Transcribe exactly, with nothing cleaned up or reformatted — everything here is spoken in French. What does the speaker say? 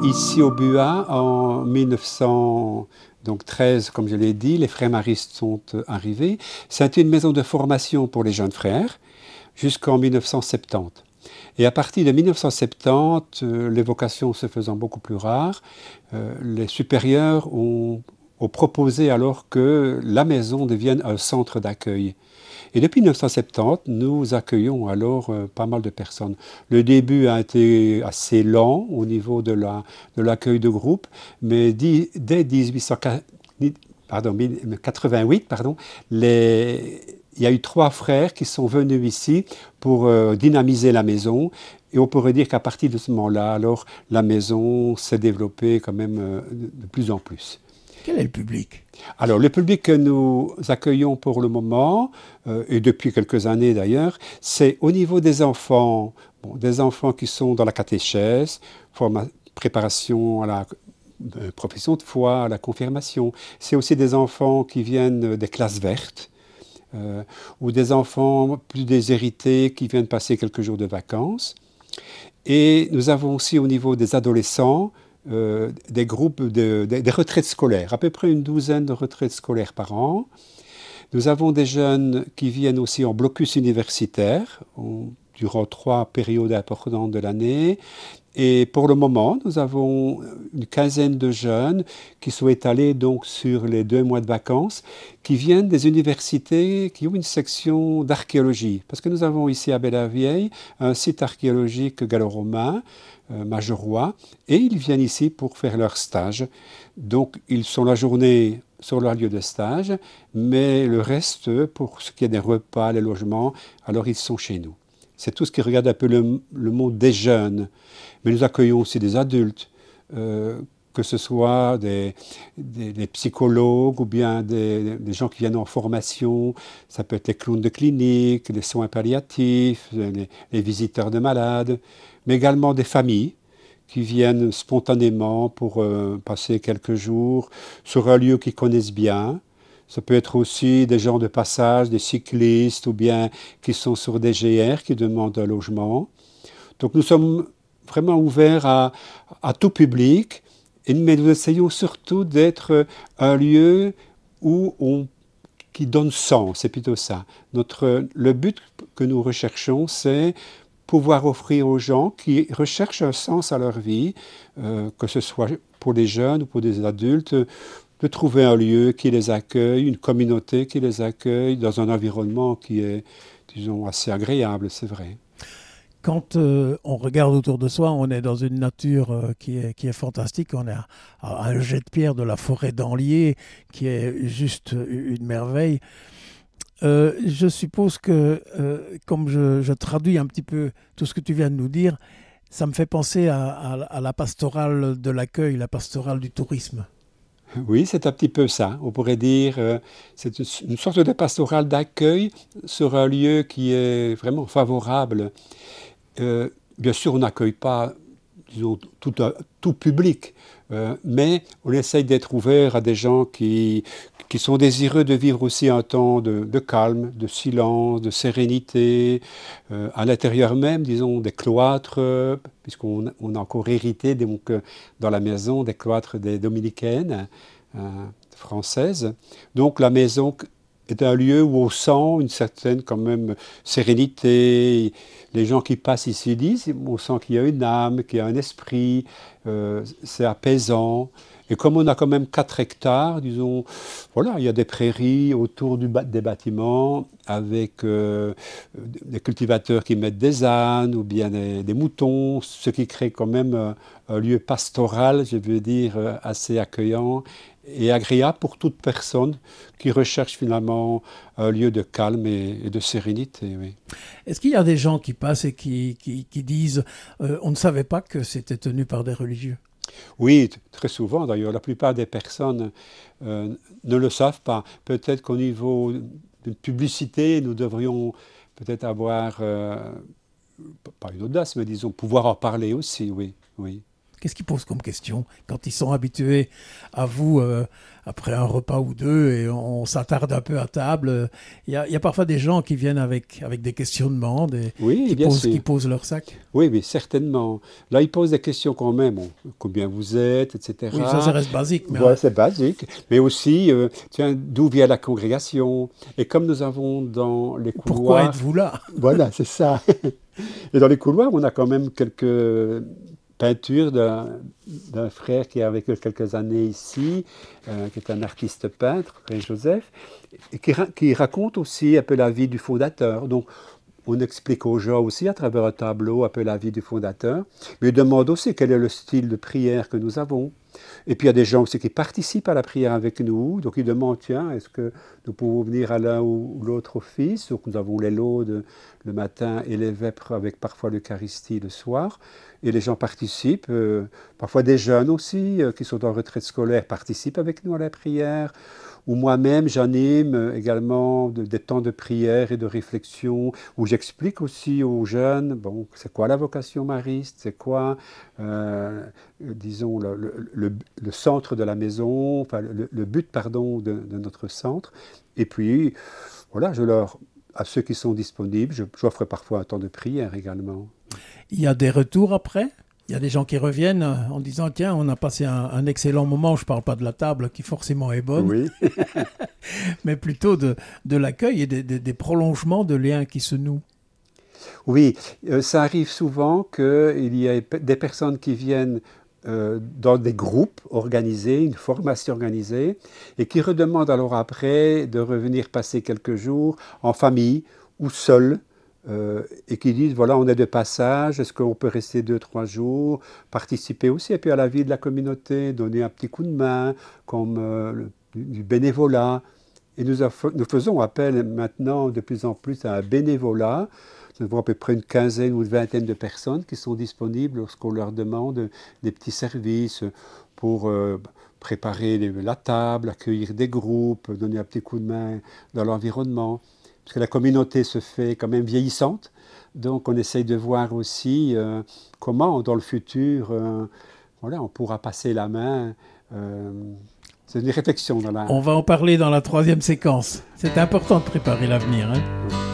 Ici au Buat, en mille neuf cent treize, comme je l'ai dit, les frères maristes sont arrivés. C'était une maison de formation pour les jeunes frères jusqu'en mille neuf cent soixante-dix. Et à partir de mille neuf cent soixante-dix, euh, les vocations se faisant beaucoup plus rares, euh, les supérieurs ont, ont proposé alors que la maison devienne un centre d'accueil. Et depuis mille neuf cent soixante-dix, nous accueillons alors euh, pas mal de personnes. Le début a été assez lent au niveau de, la, de l'accueil de groupe, mais di, dès dix-huit cent quatre-vingt-huit, pardon, les, il y a eu trois frères qui sont venus ici pour euh, dynamiser la maison. Et on pourrait dire qu'à partir de ce moment-là, alors, la maison s'est développée quand même euh, de plus en plus. Quel est le public? Alors, le public que nous accueillons pour le moment, euh, et depuis quelques années d'ailleurs, c'est au niveau des enfants, bon, des enfants qui sont dans la catéchèse, forma- préparation à la euh, profession de foi, à la confirmation. C'est aussi des enfants qui viennent des classes vertes, euh, ou des enfants plus déshérités qui viennent passer quelques jours de vacances. Et nous avons aussi au niveau des adolescents, Euh, des groupes, de, de, des retraites scolaires, à peu près une douzaine de retraites scolaires par an. Nous avons des jeunes qui viennent aussi en blocus universitaire, on, durant trois périodes importantes de l'année. Et pour le moment, nous avons une quinzaine de jeunes qui sont étalés donc sur les deux mois de vacances, qui viennent des universités qui ont une section d'archéologie. Parce que nous avons ici à Belavieille un site archéologique gallo-romain, euh, Majerois, et ils viennent ici pour faire leur stage. Donc ils sont la journée sur leur lieu de stage, mais le reste, pour ce qui est des repas, les logements, alors ils sont chez nous. C'est tout ce qui regarde un peu le, le monde des jeunes. Mais nous accueillons aussi des adultes, euh, que ce soit des, des, des psychologues ou bien des, des gens qui viennent en formation. Ça peut être les clowns de clinique, les soins palliatifs, les, les visiteurs de malades, mais également des familles qui viennent spontanément pour euh, passer quelques jours sur un lieu qu'ils connaissent bien. Ça peut être aussi des gens de passage, des cyclistes ou bien qui sont sur des G R, qui demandent un logement. Donc nous sommes vraiment ouverts à, à tout public, et, mais nous essayons surtout d'être un lieu où on, qui donne sens, c'est plutôt ça. Notre, le but que nous recherchons, c'est pouvoir offrir aux gens qui recherchent un sens à leur vie, euh, que ce soit pour les jeunes ou pour des adultes, de trouver un lieu qui les accueille, une communauté qui les accueille dans un environnement qui est, disons, assez agréable, c'est vrai. Quand euh, on regarde autour de soi, on est dans une nature euh, qui, est, qui est fantastique. On est à, à un jet de pierre de la forêt d'Anlier, qui est juste une merveille. Euh, je suppose que, euh, comme je, je traduis un petit peu tout ce que tu viens de nous dire, ça me fait penser à, à, à la pastorale de l'accueil, la pastorale du tourisme. Oui, c'est un petit peu ça. On pourrait dire, euh, c'est une sorte de pastorale d'accueil sur un lieu qui est vraiment favorable. Euh, bien sûr, on n'accueille pas, disons, tout, un, tout public, euh, mais on essaye d'être ouvert à des gens qui, qui sont désireux de vivre aussi un temps de, de calme, de silence, de sérénité, euh, à l'intérieur même, disons, des cloîtres, euh, puisqu'on on a encore hérité donc, euh, dans la maison des cloîtres des dominicaines euh, françaises. Donc la maison est un lieu où on sent une certaine quand même sérénité. Les gens qui passent ici disent, on sent qu'il y a une âme, qu'il y a un esprit, euh, c'est apaisant. Et comme on a quand même quatre hectares, disons, voilà, il y a des prairies autour du, des bâtiments avec euh, des cultivateurs qui mettent des ânes ou bien des, des moutons, ce qui crée quand même un, un lieu pastoral, je veux dire, assez accueillant et agréable pour toute personne qui recherche finalement un lieu de calme et, et de sérénité. Oui. Est-ce qu'il y a des gens qui passent et qui, qui, qui disent euh, on ne savait pas que c'était tenu par des religieux? Oui, très souvent d'ailleurs. La plupart des personnes euh, ne le savent pas. Peut-être qu'au niveau de publicité, nous devrions peut-être avoir, euh, pas une audace, mais disons pouvoir en parler aussi, oui. oui. Qu'est-ce qu'ils posent comme question quand ils sont habitués à vous euh, après un repas ou deux et on, on s'attarde un peu à table? Il y a, il y a parfois des gens qui viennent avec, avec des questionnements, des, Oui, qui, bien posent, sûr. qui posent leur sac. Oui, mais certainement. Là, ils posent des questions quand même. Bon, combien vous êtes, et cetera. Oui, ça, ça reste basique. Mais Ouais, c'est basique. Mais aussi, euh, tiens, d'où vient la congrégation? Et comme nous avons dans les pourquoi couloirs... êtes-vous là? Voilà, c'est ça. Et dans les couloirs, on a quand même quelques peintures d'un, d'un frère qui a vécu quelques années ici, euh, qui est un artiste peintre, Frère Joseph, et qui, ra- qui raconte aussi un peu la vie du fondateur. Donc, on explique aux gens aussi à travers un tableau un peu la vie du fondateur, mais il demande aussi quel est le style de prière que nous avons. Et puis il y a des gens aussi qui participent à la prière avec nous, donc ils demandent, tiens, est-ce que nous pouvons venir à l'un ou l'autre office? Donc nous avons les laudes le matin et les vêpres avec parfois l'Eucharistie le soir, et les gens participent, euh, parfois des jeunes aussi euh, qui sont en retraite scolaire participent avec nous à la prière, ou moi-même j'anime également de- des temps de prière et de réflexion, où j'explique aussi aux jeunes, bon, c'est quoi la vocation mariste, c'est quoi, euh, disons, le, le- le- le centre de la maison, enfin le, le but, pardon, de, de notre centre. Et puis, voilà, je leur, à ceux qui sont disponibles, je- j'offre parfois un temps de prière également. Il y a des retours après. Il y a des gens qui reviennent euh, en disant tiens, on a passé un, un excellent moment. Je ne parle pas de la table qui forcément est bonne, Oui. mais plutôt de, de l'accueil et des, des- des prolongements de liens qui se nouent. Oui, euh, ça arrive souvent qu'il y ait pe- des personnes qui viennent euh, dans des groupes organisés, une formation organisée, et qui redemandent alors après de revenir passer quelques jours en famille ou seuls, euh, et qui disent, voilà, on est de passage, est-ce qu'on peut rester deux, trois jours, participer aussi et puis à la vie de la communauté, donner un petit coup de main, comme euh, le- du bénévolat. Et nous, aff- nous faisons appel maintenant de plus en plus à un bénévolat. Nous avons à peu près une quinzaine ou une vingtaine de personnes qui sont disponibles lorsqu'on leur demande des petits services pour euh, préparer les- la table, accueillir des groupes, donner un petit coup de main dans l'environnement. Parce que la communauté se fait quand même vieillissante. Donc on essaye de voir aussi euh, comment dans le futur euh, voilà, on pourra passer la main. euh, c'est une réflexion dans la... On va en parler dans la troisième séquence. C'est important de préparer l'avenir, hein.